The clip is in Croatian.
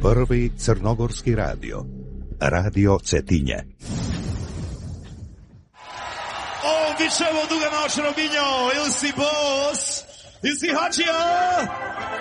Prvi crnogorski radio. Radio Cetinje. Dicevo, Duga Noć Robinho, il si boss, il si hađija.